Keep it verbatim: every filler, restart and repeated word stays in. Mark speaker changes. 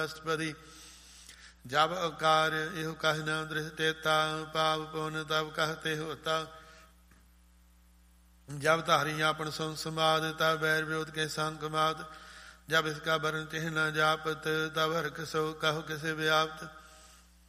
Speaker 1: ਅਸ਼ਟਪਦੀ। ਜਬ ਅਕਾਰ ਇਹੋ ਕਹਿ ਨਾ ਦ੍ਰਿਸ਼ ਤੇਤਾ, ਪਾਪ ਪੁਨ ਤਬ ਕਹਿਤੇ ਹੋਤਾ। जब धारी आपन सुन समाद, तब बैर विरोध के संग मात। जब इसका वर्ण चिन्ह न जापत, तब हरख सो कहो किसे व्याप्त।